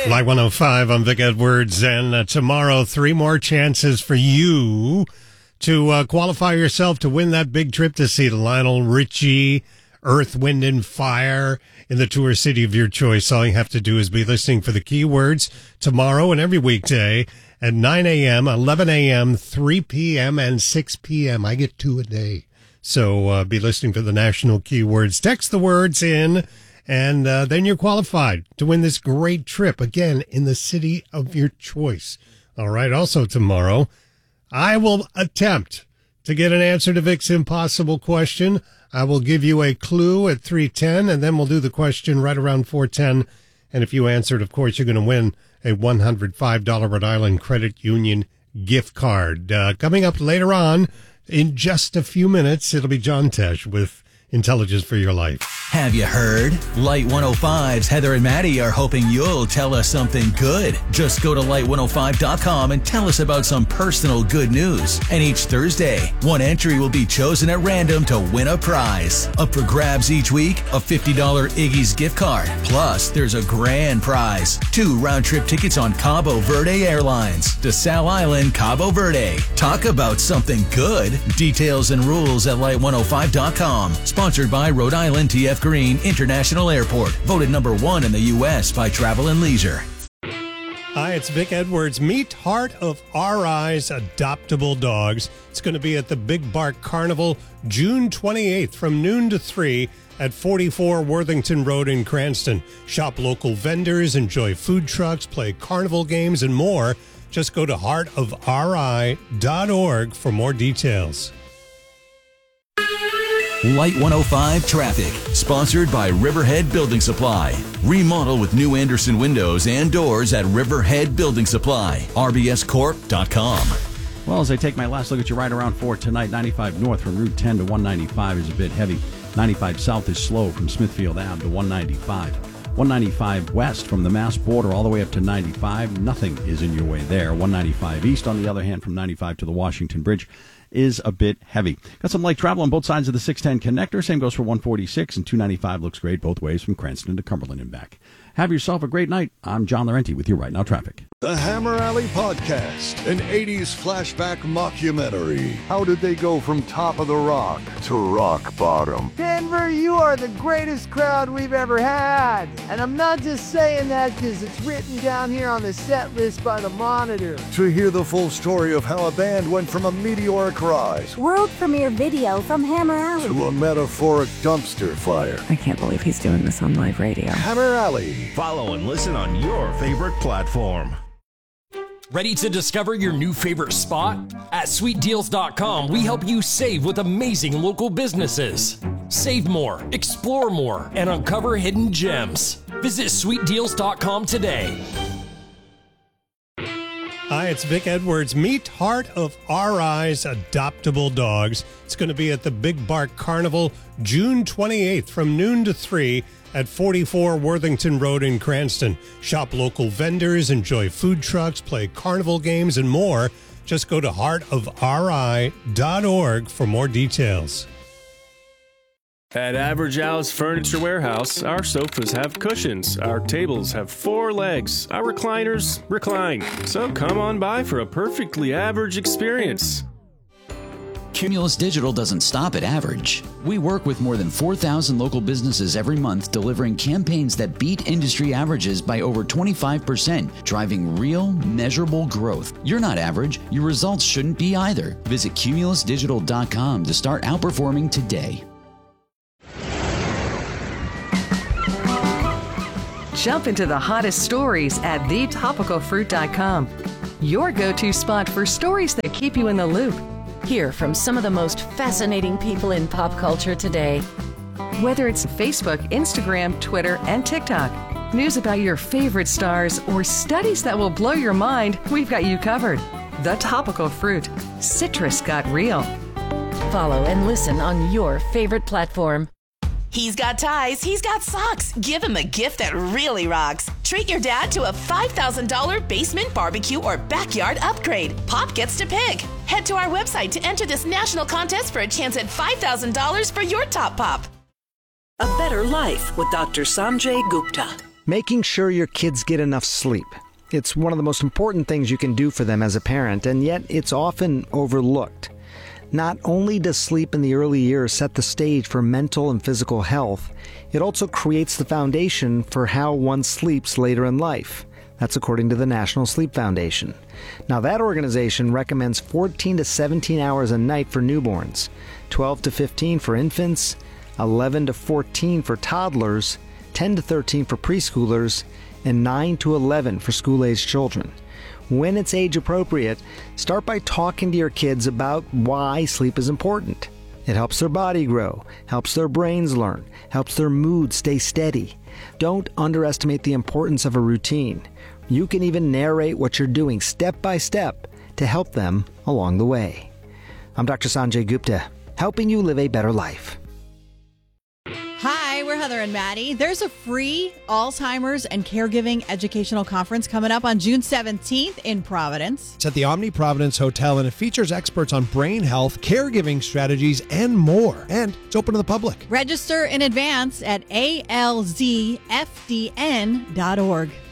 Light 105, I'm Vic Edwards, and tomorrow, 3 more chances for you to qualify yourself to win that big trip to see Lionel Richie, Earth, Wind, and Fire in the tour city of your choice. All you have to do is be listening for the keywords tomorrow and every weekday at 9 a.m., 11 a.m., 3 p.m., and 6 p.m. I get 2 a day. So be listening for the national keywords. Text the words in, and then you're qualified to win this great trip, again, in the city of your choice. All right, also tomorrow, I will attempt to get an answer to Vic's impossible question. I will give you a clue at 3:10, and then we'll do the question right around 4:10. And if you answer it, of course, you're going to win a $105 Rhode Island Credit Union gift card. Coming up later on, in just a few minutes, it'll be John Tesh with Intelligence for Your Life. Have you heard? Light 105's Heather and Maddie are hoping you'll tell us something good. Just go to light105.com and tell us about some personal good news. And each Thursday, one entry will be chosen at random to win a prize. Up for grabs each week, a $50 Iggy's gift card. Plus, there's a grand prize. 2 round-trip tickets on Cabo Verde Airlines to Sal Island, Cabo Verde. Talk about something good. Details and rules at light105.com. Sponsored by Rhode Island TF Green International Airport. Voted number 1 in the U.S. by Travel and Leisure. Hi, it's Vic Edwards. Meet Heart of Our Eyes Adoptable Dogs. It's going to be at the Big Bark Carnival June 28th from noon to 3 at 44 Worthington Road in Cranston. Shop local vendors, enjoy food trucks, play carnival games, and more. Just go to heartofri.org for more details. Light 105 Traffic, sponsored by Riverhead Building Supply. Remodel with new Anderson windows and doors at Riverhead Building Supply. RBScorp.com. Well, as I take my last look at you right around 4 tonight, 95 north from Route 10 to 195 is a bit heavy. 95 south is slow from Smithfield Ave to 195. 195 west from the Mass border all the way up to 95. Nothing is in your way there. 195 east, on the other hand, from 95 to the Washington Bridge is a bit heavy. Got some light travel on both sides of the 610 connector. Same goes for 146, and 295 looks great both ways from Cranston to Cumberland and back. Have yourself a great night. I'm John Laurenti with you right now, traffic. The Hammer Alley Podcast, an 80s flashback mockumentary. How did they go from top of the rock to rock bottom? Denver, you are the greatest crowd we've ever had. And I'm not just saying that because it's written down here on the set list by the Monitor. To hear the full story of how a band went from a meteoric rise, world premiere video from Hammer Alley, to a metaphoric dumpster fire. I can't believe he's doing this on live radio. Hammer Alley. Follow and listen on your favorite platform. Ready to discover your new favorite spot? At sweetdeals.com, we help you save with amazing local businesses. Save more, explore more, and uncover hidden gems. Visit sweetdeals.com today. Hi, it's Vic Edwards. Meet Heart of Our Eyes Adoptable Dogs. It's going to be at the Big Bark Carnival June 28th from noon to 3 at 44 Worthington Road in Cranston. Shop local vendors, enjoy food trucks, play carnival games, and more. Just go to heartofri.org for more details. At Average Al's Furniture Warehouse, our sofas have cushions, our tables have 4 legs, our recliners recline. So come on by for a perfectly average experience. Cumulus Digital doesn't stop at average. We work with more than 4,000 local businesses every month, delivering campaigns that beat industry averages by over 25%, driving real, measurable growth. You're not average. Your results shouldn't be either. Visit cumulusdigital.com to start outperforming today. Jump into the hottest stories at thetopicalfruit.com. Your go-to spot for stories that keep you in the loop. Hear from some of the most fascinating people in pop culture today. Whether it's Facebook, Instagram, Twitter, and TikTok, news about your favorite stars, or studies that will blow your mind, we've got you covered. The Topical Fruit. Citrus got real. Follow and listen on your favorite platform. He's got ties, he's got socks. Give him a gift that really rocks. Treat your dad to a $5,000 basement barbecue or backyard upgrade. Pop gets to pick. Head to our website to enter this national contest for a chance at $5,000 for your top pop. A better life with Dr. Sanjay Gupta. Making sure your kids get enough sleep. It's one of the most important things you can do for them as a parent, and yet it's often overlooked. Not only does sleep in the early years set the stage for mental and physical health, it also creates the foundation for how one sleeps later in life. That's according to the National Sleep Foundation. Now, that organization recommends 14 to 17 hours a night for newborns, 12 to 15 for infants, 11 to 14 for toddlers, 10 to 13 for preschoolers, and 9 to 11 for school-aged children. When it's age appropriate, start by talking to your kids about why sleep is important. It helps their body grow, helps their brains learn, helps their mood stay steady. Don't underestimate the importance of a routine. You can even narrate what you're doing step by step to help them along the way. I'm Dr. Sanjay Gupta, helping you live a better life. Hi, we're Heather and Maddie. There's a free Alzheimer's and Caregiving Educational Conference coming up on June 17th in Providence. It's at the Omni Providence Hotel, and it features experts on brain health, caregiving strategies, and more. And it's open to the public. Register in advance at alzfdn.org.